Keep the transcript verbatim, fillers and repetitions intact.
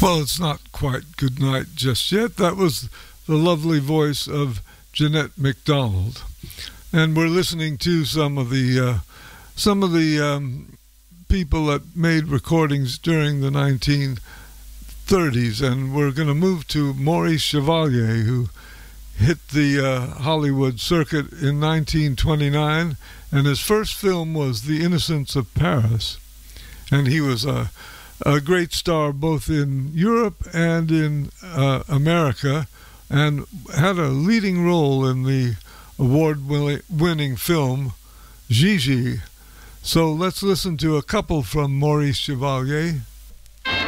Well, it's not quite good night just yet. That was the lovely voice of Jeanette MacDonald. And we're listening to some of the uh, some of the um, people that made recordings during the nineteen thirties, and we're going to move to Maurice Chevalier, who hit the uh, Hollywood circuit in nineteen twenty-nine, and his first film was The Innocents of Paris, and he was a, a great star both in Europe and in uh, America, and had a leading role in the award-winning film Gigi. So let's listen to a couple from Maurice Chevalier.